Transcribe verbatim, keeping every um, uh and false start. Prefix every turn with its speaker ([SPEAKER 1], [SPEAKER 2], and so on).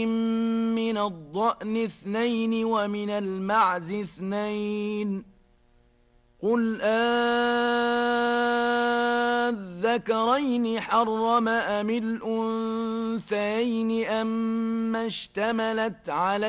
[SPEAKER 1] من الضأن اثنين ومن المعز اثنين قل آذكرين حرم أم الأنثيين أم اشتملت عليه